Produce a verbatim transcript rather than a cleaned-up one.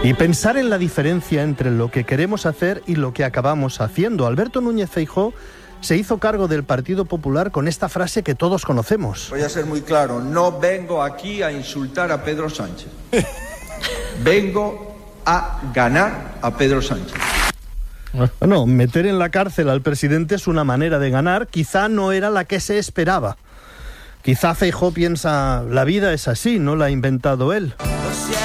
Y pensar en la diferencia entre lo que queremos hacer y lo que acabamos haciendo. Alberto Núñez Feijóo se hizo cargo del Partido Popular con esta frase que todos conocemos. Voy a ser muy claro, no vengo aquí a insultar a Pedro Sánchez. Vengo a ganar a Pedro Sánchez. Bueno, meter en la cárcel al presidente es una manera de ganar, quizá no era la que se esperaba. Quizá Feijóo piensa, la vida es así, no la ha inventado él.